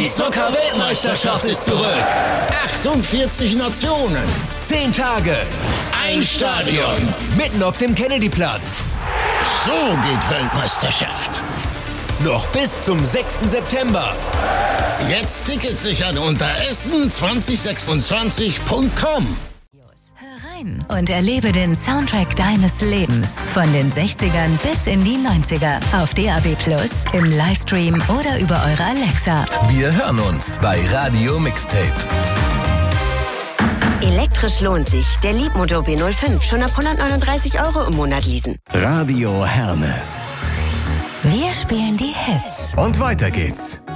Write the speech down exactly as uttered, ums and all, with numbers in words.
Die Zucker-Weltmeisterschaft ist zurück. achtundvierzig Nationen. zehn Tage. Ein Stadion. Mitten auf dem Kennedyplatz. So geht Weltmeisterschaft. Noch bis zum sechsten September. Jetzt Tickets sichern unter essen zwanzig sechsundzwanzig punkt com. Hör rein und erlebe den Soundtrack deines Lebens. Von den sechzigern bis in die neunziger. Auf D A B Plus, im Livestream oder über eure Alexa. Wir hören uns bei Radio Mixtape. Elektrisch lohnt sich. Der Leapmotor B null fünf schon ab hundertneununddreißig Euro im Monat leasen. Radio Herne. Wir spielen die Hits. Und weiter geht's.